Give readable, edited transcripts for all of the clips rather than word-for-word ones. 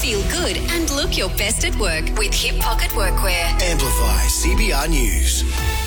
Feel good and look your best at work with Hip Pocket Workwear. Amplify CBR News.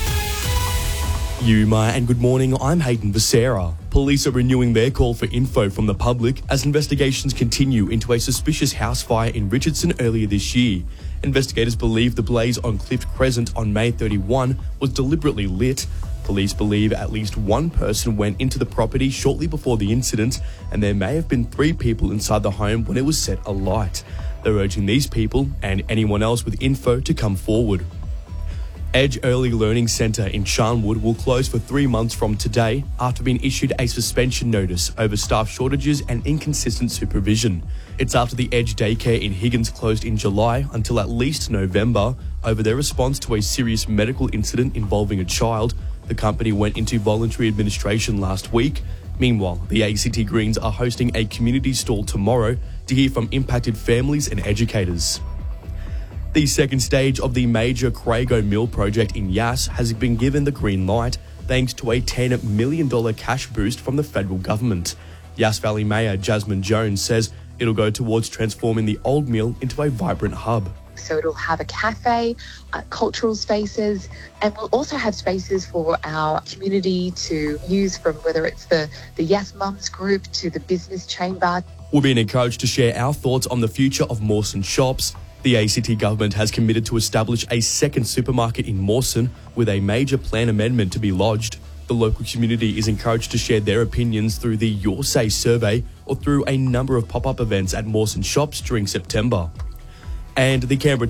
Yuma and good morning, I'm Hayden Becerra. Police are renewing their call for info from the public as investigations continue into a suspicious house fire in Richardson earlier this year. Investigators believe the blaze on Clift Crescent on May 31 was deliberately lit. Police believe at least one person went into the property shortly before the incident, and there may have been 3 people inside the home when it was set alight. They're urging these people and anyone else with info to come forward. Edge Early Learning Centre in Charnwood will close for 3 months from today after being issued a suspension notice over staff shortages and inconsistent supervision. It's after the Edge Daycare in Higgins closed in July until at least November over their response to a serious medical incident involving a child. The company went into voluntary administration last week. Meanwhile, the ACT Greens are hosting a community stall tomorrow to hear from impacted families and educators. The second stage of the major Crago Mill project in Yass has been given the green light thanks to a $10 million cash boost from the federal government. Yass Valley Mayor Jasmine Jones says it'll go towards transforming the old mill into a vibrant hub. So it'll have a cafe, cultural spaces, and we'll also have spaces for our community to use, from whether it's the Yass Mums group to the business chamber. We're being encouraged to share our thoughts on the future of Mawson shops. The ACT government has committed to establish a second supermarket in Mawson with a major plan amendment to be lodged. The local community is encouraged to share their opinions through the Your Say survey or through a number of pop-up events at Mawson shops during September. And the Canberra